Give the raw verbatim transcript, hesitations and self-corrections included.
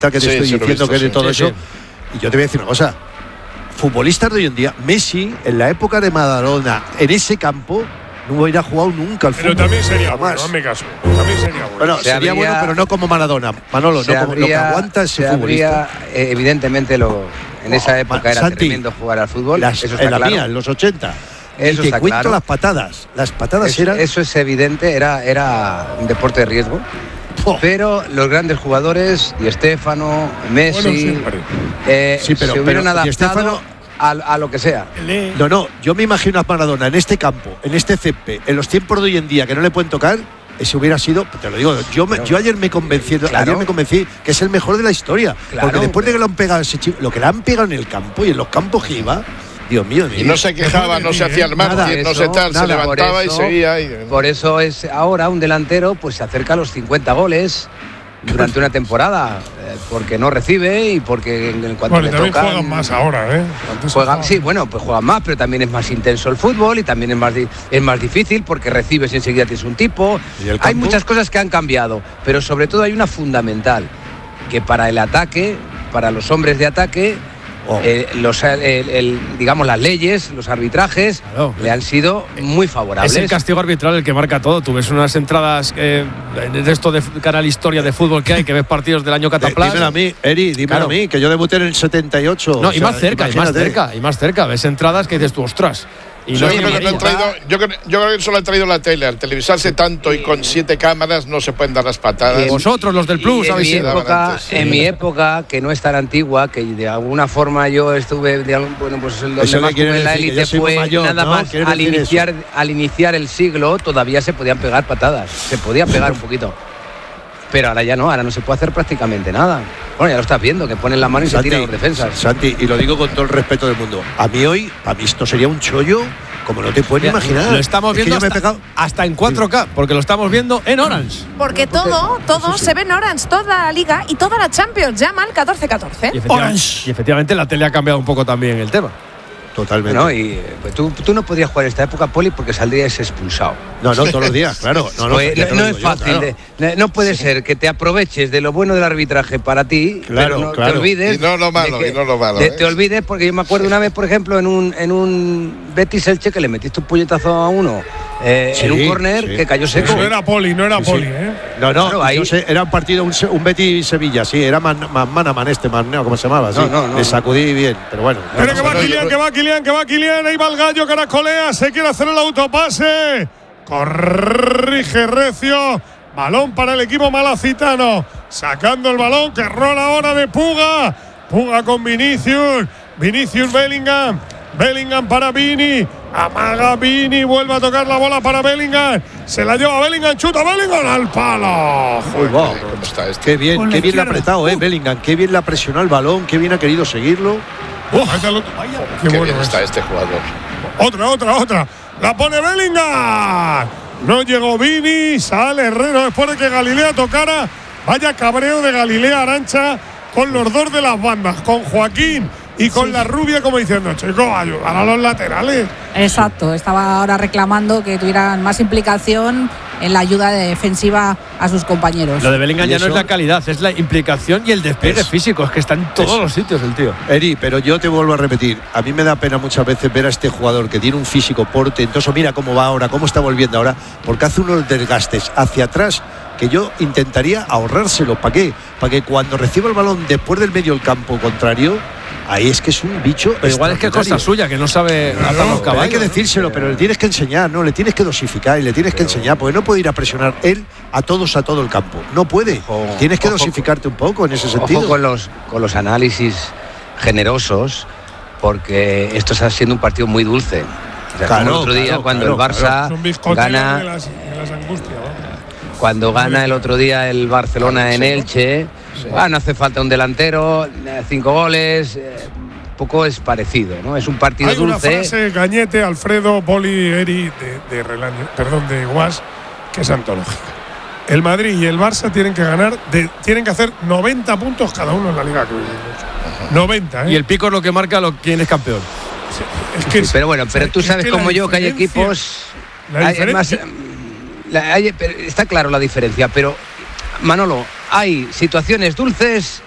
que te Sí, estoy sí, lo he diciendo visto, que es de sí. todo Sí, eso. sí. Y yo te voy a decir una cosa. Futbolistas de hoy en día, Messi, en la época de Maradona, en ese campo, no hubiera jugado nunca al fútbol. Pero también sería jamás. bueno, hazme caso. También sería bueno. Bueno, Se sería habría- bueno, pero no como Maradona. Manolo, Se no como lo que habría- aguanta ese se futbolista. habría, eh, evidentemente, lo, en esa Oh, época era Santi, tremendo jugar al fútbol. Las- eso está en la claro. mía, en los ochenta. Eso y te está cuento claro. las patadas. Las patadas Eso, eran. eso es evidente, era, era un deporte de riesgo. Oh. Pero los grandes jugadores, Di Stéfano, Messi, Bueno, siempre. eh, Sí, pero- se hubieran pero Di adaptado Stéfano- a, a lo que sea. Pelé. No, no, yo me imagino a Maradona en este campo, en este césped, en los tiempos de hoy en día que no le pueden tocar, ese hubiera sido, te lo digo, yo, me- Claro. yo ayer me convencí, Claro. ayer me convencí que es el mejor de la historia. Claro. Porque después de que lo han pegado a ese chico, lo que le han pegado en el campo y en los campos que iba, Dios mío, Y no se quejaba, no se hacía el Nada, mártir, no eso, se tal, se nada, levantaba por y eso- seguía. Y, Por eso es ahora un delantero pues se acerca a los cincuenta goles durante una temporada, eh, porque no recibe y porque en, en cuanto Bueno, y le también tocan, juegan más ahora, ¿eh? Antes se Juegan, jugaba. sí, bueno, pues juegan más, pero también es más intenso el fútbol y también es más, di- es más difícil porque recibes y enseguida tienes un tipo. ¿Y el Hay campo? muchas cosas que han cambiado, pero sobre todo hay una fundamental, que para el ataque, para los hombres de ataque, Oh. eh, los, el- el- digamos, las leyes, los arbitrajes, Claro. le han sido muy favorables. Es el castigo arbitral el que marca todo. Tú ves unas entradas eh, de esto de canal Historia de fútbol que hay, que ves partidos del año De- Cataplas. dímelo a mí, Eri, dímelo Claro. a mí, que yo debuté en el setenta y ocho. No, o y sea, más cerca, y más imagínate. cerca, y más cerca. Ves entradas que dices tú, ostras. Y yo, no es creo que no han amarilla. traído, yo, creo, yo creo que solo han traído la tele. Al televisarse tanto y con siete cámaras no se pueden dar las patadas. Y en- Vosotros, los del Y Plus, en habéis mi, sido. época, antes, sí. en mi época, que no es tan antigua, que de alguna forma yo estuve, de algún- bueno, pues el donde Eso más le quiere jugué en la decir que élite yo soy muy fue mayor, nada ¿no? más ¿Quiere al decir iniciar, al iniciar el siglo, todavía se podían pegar patadas, se podía pegar un poquito. Pero ahora ya no, ahora no se puede hacer prácticamente nada. Bueno, ya lo estás viendo, que ponen la mano y se tiran los defensas. Santi, y lo digo con todo el respeto del mundo. A mí hoy, a mí esto sería un chollo como no te puedes Mira, imaginar. Lo estamos Es que viendo yo me he hasta, pegado. hasta en cuatro K, porque lo estamos viendo en Orange. Porque todo, todo se ve en Orange, toda la Liga y toda la Champions. Llama al catorce catorce. Y efectivamente, y efectivamente la tele ha cambiado un poco también el tema. Totalmente. ¿No? Y eh, pues tú, tú no podrías jugar esta época, Poli, porque saldrías expulsado. No, no, todos los días, claro. No, no, Pues, ya te no lo es digo yo, fácil. claro. de- no puede ser que te aproveches de lo bueno del arbitraje para ti, Claro, pero no claro. te olvides. Y no lo malo, de y no lo malo, de- ¿eh? Te olvides, porque yo me acuerdo una vez, por ejemplo, en un, en un Betis Elche que le metiste un puñetazo a uno eh, Sí, en un córner sí. que cayó seco. No era Poli, no era Sí, sí. Poli, ¿eh? No, no, Claro, ahí- yo sé, era un partido, un, se- un Betis-Sevilla, sí, era man, man, man a man este, man, no, ¿cómo se llamaba? Sí, No, no, no, le sacudí bien, pero bueno. Pero que va no, Kylian, yo- que va Kylian, que va Kylian, ahí va el gallo, caracolea, se quiere hacer el autopase. Corrige Recio. Balón para el equipo malacitano. Sacando el balón, que rola ahora de Puga. Puga con Vinicius. Vinicius Bellingham. Bellingham para Vini. Amaga Vini. Vuelve a tocar la bola para Bellingham. Se la lleva Bellingham. Chuta Bellingham al palo. Uy, wow. ¿Cómo está este? Qué bien, Con qué la bien le ha izquierda. apretado, eh, Bellingham, qué bien le ha presionado el balón, qué bien ha querido seguirlo. Uf, ahí está el otro. Vaya, qué, Qué bueno bien es. está este jugador. Otra, otra, otra. La pone Bellingham. No llegó Vini. Sale Herrero después de que Galilea tocara. Vaya cabreo de Galilea Arancha con los dos de las bandas. Con Joaquín y con la rubia como diciendo, chicos, ayudar a los laterales. Exacto, estaba ahora reclamando que tuvieran más implicación en la ayuda defensiva a sus compañeros. Lo de Bellingham ¿Y ya no eso? es la calidad, es la implicación y el despliegue Es- físico. Es que está en todos es- los sitios el tío. Eri, pero yo te vuelvo a repetir, a mí me da pena muchas veces ver a este jugador que tiene un físico portentoso, mira cómo va ahora, cómo está volviendo ahora, porque hace unos desgastes hacia atrás que yo intentaría ahorrárselo. ¿Para qué? Para que cuando reciba el balón después del medio del campo contrario, ahí es que es un bicho. Pero igual es que es cosa extraordinario. suya, que no sabe atar los Pero hay caballos. que decírselo, pero le tienes que enseñar, ¿no? Le tienes que dosificar y le tienes que enseñar, porque no puede ir a presionar él a todos a todo el campo. No puede. Ojo, tienes que ojo, dosificarte un poco en ese sentido. Ojo con los, con los análisis generosos, porque esto está siendo un partido muy dulce. O sea, como Claro, el otro día claro, cuando claro, el Barça Es un bizcocho gana, de las, de las angustias. ¿no? cuando gana el otro día el Barcelona en Elche, ah, no hace falta un delantero, eh, cinco goles, eh, poco es parecido, ¿no? Es un partido Hay una dulce. frase, Cañete, Alfredo, Poli, Eri, de, de Relaño, perdón, de Guas, que es antológica. El Madrid y el Barça tienen que ganar, de, tienen que hacer noventa puntos cada uno en la Liga. noventa, ¿eh? Y el pico es lo que marca lo, quién es campeón. es que Sí, pero bueno, pero tú es sabes que como la yo que hay diferencia- equipos. la hay más- diferencia- la- hay- pero está claro la diferencia, pero Manolo, hay situaciones dulces